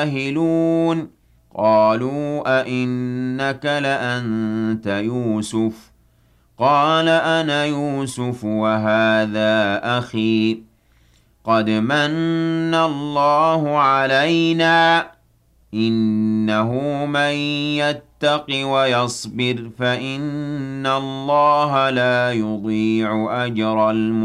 جاهلون قالوا أئنك لأنت يوسف قال أنا يوسف وهذا أخي قد مَنَّ اللَّهُ عَلَيْنَا إِنَّهُ مَن يَتَّقِ وَيَصْبِرْ فَإِنَّ اللَّهَ لَا يُضِيعُ أَجْرَ الْمُحْسِنِينَ